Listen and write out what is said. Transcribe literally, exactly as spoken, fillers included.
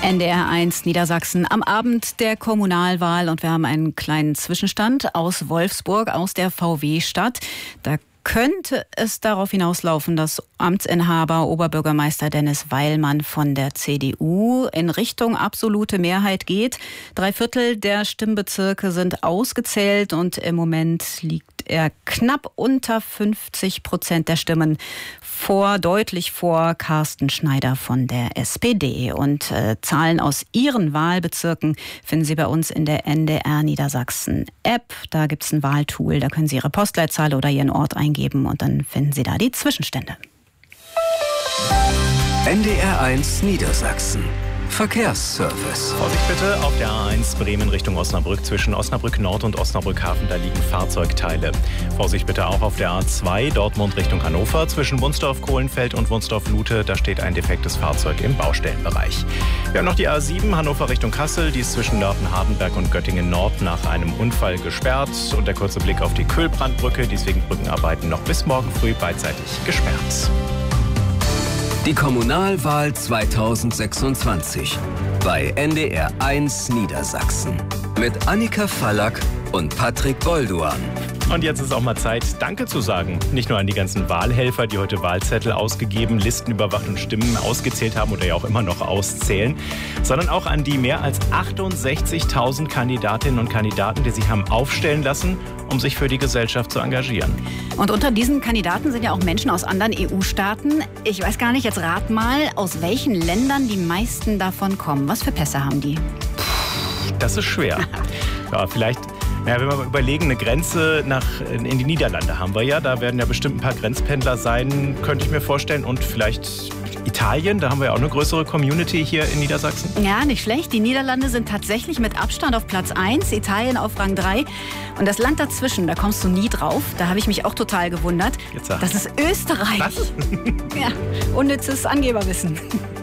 N D R eins Niedersachsen am Abend der Kommunalwahl und wir haben einen kleinen Zwischenstand aus Wolfsburg, aus der V W-Stadt. Da könnte es darauf hinauslaufen, dass Amtsinhaber Oberbürgermeister Dennis Weilmann von der C D U in Richtung absolute Mehrheit geht. Drei Viertel der Stimmbezirke sind ausgezählt und im Moment liegt er knapp unter fünfzig Prozent der Stimmen vor, deutlich vor Carsten Schneider von der S P D. Und äh, Zahlen aus Ihren Wahlbezirken finden Sie bei uns in der N D R Niedersachsen App. Da gibt es ein Wahltool, da können Sie Ihre Postleitzahl oder Ihren Ort eingeben und dann finden Sie da die Zwischenstände. N D R eins Niedersachsen. Verkehrsservice. Vorsicht bitte auf der A eins Bremen Richtung Osnabrück. Zwischen Osnabrück Nord und Osnabrück Hafen, da liegen Fahrzeugteile. Vorsicht bitte auch auf der A zwei Dortmund Richtung Hannover. Zwischen Wunsdorf-Kohlenfeld und Wunsdorf-Lute, da steht ein defektes Fahrzeug im Baustellenbereich. Wir haben noch die A sieben Hannover Richtung Kassel. Die ist zwischen Nörten-Hardenberg und Göttingen Nord nach einem Unfall gesperrt. Und der kurze Blick auf die Kühlbrandbrücke. Die ist wegen Brückenarbeiten noch bis morgen früh beidseitig gesperrt. Die Kommunalwahl zweitausendsechsundzwanzig bei N D R eins Niedersachsen mit Annika Fallack und Patrick Bolduan. Und jetzt ist auch mal Zeit, Danke zu sagen. Nicht nur an die ganzen Wahlhelfer, die heute Wahlzettel ausgegeben, Listen überwacht und Stimmen ausgezählt haben oder ja auch immer noch auszählen, sondern auch an die mehr als achtundsechzigtausend Kandidatinnen und Kandidaten, die sich haben aufstellen lassen, um sich für die Gesellschaft zu engagieren. Und unter diesen Kandidaten sind ja auch Menschen aus anderen E U-Staaten. Ich weiß gar nicht, jetzt rat mal, aus welchen Ländern die meisten davon kommen. Was für Pässe haben die? Das ist schwer. Ja, vielleicht... Ja, wenn wir mal überlegen, eine Grenze nach, in die Niederlande haben wir ja. Da werden ja bestimmt ein paar Grenzpendler sein, könnte ich mir vorstellen. Und vielleicht Italien, da haben wir ja auch eine größere Community hier in Niedersachsen. Ja, nicht schlecht. Die Niederlande sind tatsächlich mit Abstand auf Platz eins, Italien auf Rang drei. Und das Land dazwischen, da kommst du nie drauf. Da habe ich mich auch total gewundert. Jetzt sag. Das ist Österreich. Was? Ja, unnützes Angeberwissen.